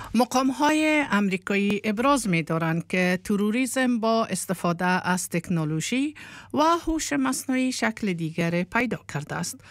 مقام‌های آمریکایی ابراز می‌دارند که تروریسم با استفاده از تکنولوژی و هوش مصنوعی شکل دیگر پیدا کرده است.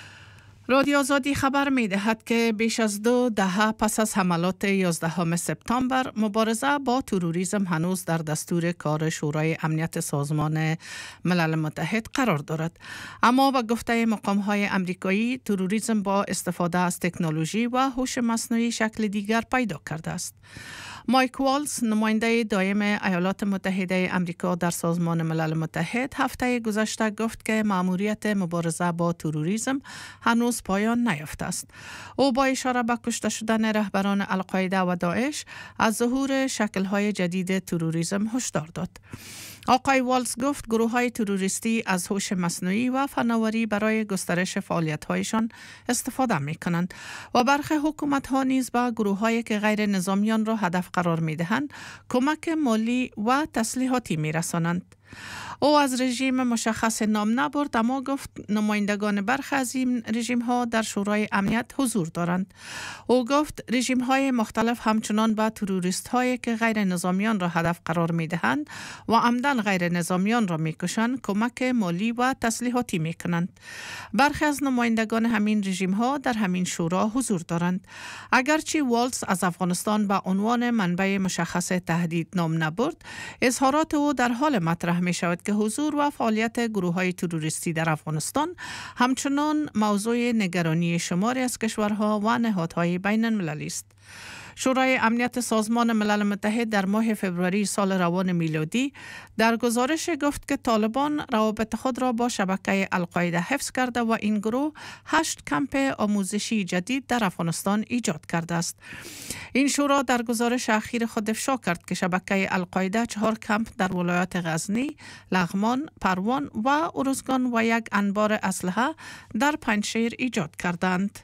رادیو آزادی خبر می‌دهد که بیش از 2 دهه پس از حملات 11 سپتامبر مبارزه با تروریسم هنوز در دستور کار شورای امنیت سازمان ملل متحد قرار دارد. اما به گفته مقام‌های آمریکایی تروریسم با استفاده از تکنولوژی و هوش مصنوعی شکل دیگر پیدا کرده است. مایک والز نماینده دائم ایالات متحده آمریکا در سازمان ملل متحد هفته گذشته گفت که مأموریت مبارزه با تروریسم هنوز پایان نیافته است. او با اشاره به کشته شدن رهبران القاعده و داعش از ظهور شکل‌های جدید تروریسم هشدار داد. آقای والز گفت گروه‌های تروریستی از هوش مصنوعی و فناوری برای گسترش فعالیت‌هایشان استفاده می‌کنند و برخی حکومت‌ها نیز به گروه‌هایی که غیر نظامیان را هدف قرار می‌دهند کمک مالی و تسلیحاتی می‌رسانند. او از رژیم مشخص نام نبرد اما گفت نمایندگان برخی از این رژیم‌ها در شورای امنیت حضور دارند. او گفت رژیم‌های مختلف همچنان به تروریست‌هایی که غیر نظامیان را هدف قرار می‌دهند و عمدن غیر نظامیان را می‌کشند کمک مالی و تسلیحاتی می‌کنند. برخی از نمایندگان همین رژیم‌ها در همین شورا حضور دارند. اگرچه والز از افغانستان به عنوان منبع مشخص تهدید نام نبرد، اظهارات او در حال مطرح می شود که حضور و فعالیت گروه‌های تروریستی در افغانستان همچنان موضوع نگرانی شماری از کشورها و نهادهای بین المللی است. شورای امنیت سازمان ملل متحد در ماه فوریه سال روان میلادی در گزارش گفت که طالبان روابط خود را با شبکه القاعده حفظ کرده و این گروه 8 کمپ آموزشی جدید در افغانستان ایجاد کرده است. این شورا در گزارش اخیر خود افشا کرد که شبکه القاعده 4 کمپ در ولایات غزنی، لغمان، پروان و ارزگان و 1 انبار اسلحه در پنجشیر ایجاد کردند.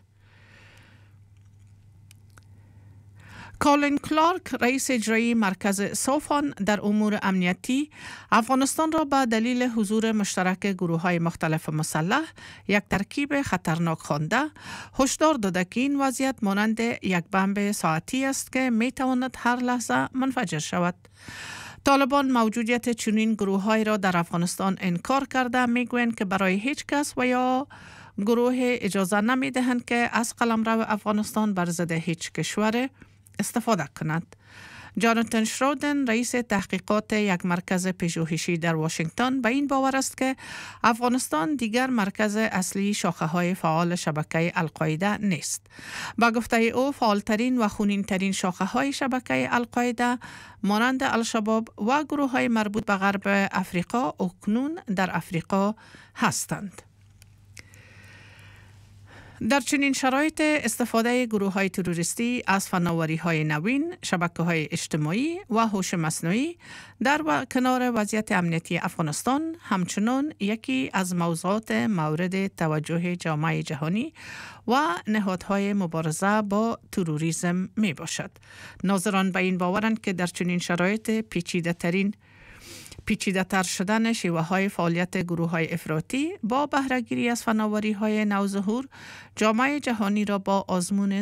کالین کلارک رئیس اجرایی مرکز سوفان در امور امنیتی افغانستان را به دلیل حضور مشترک گروه‌های مختلف مسلح یک ترکیب خطرناک خوانده هشدار داده که این وضعیت مانند یک بمب ساعتی است که می‌تواند هر لحظه منفجر شود. طالبان موجودیت چنین گروه‌هایی را در افغانستان انکار کرده می‌گویند که برای هیچ کس و یا گروه اجازه نمی‌دهند که از قلمرو افغانستان بر ضد هیچ کشور استفاده کند. جاناتان شرودن رئیس تحقیقات یک مرکز پژوهشی در واشنگتن به این باور است که افغانستان دیگر مرکز اصلی شاخه‌های فعال شبکه القاعده نیست. با گفته او فعالترین و خونین‌ترین شاخه‌های شبکه القاعده مانند الشباب و گروه‌های مربوط به غرب افریقا اکنون در افریقا هستند. در چنین شرایط استفاده گروه‌های تروریستی از فناوری‌های نوین، شبکه‌های اجتماعی و هوش مصنوعی در کنار وضعیت امنیتی افغانستان همچنان یکی از موضوعات مورد توجه جامعه جهانی و نهادهای مبارزه با تروریسم می باشد. ناظران به این باورند که در چنین شرایط پیچیده‌تر شدن شیوه‌های فعالیت گروه‌های افراطی با بهره‌گیری از فناوری‌های نوظهور جامعه جهانی را با آزمون